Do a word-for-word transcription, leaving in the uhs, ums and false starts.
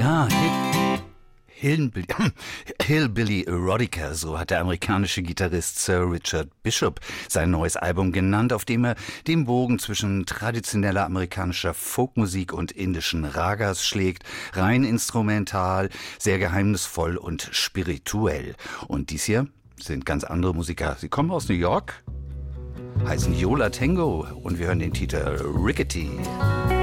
Ja, Hillbilly, Hillbilly Erotica, so hat der amerikanische Gitarrist Sir Richard Bishop sein neues Album genannt, auf dem er den Bogen zwischen traditioneller amerikanischer Folkmusik und indischen Ragas schlägt, rein instrumental, sehr geheimnisvoll und spirituell. Und dies hier sind ganz andere Musiker. Sie kommen aus New York, heißen Yo La Tengo und wir hören den Titel Rickety.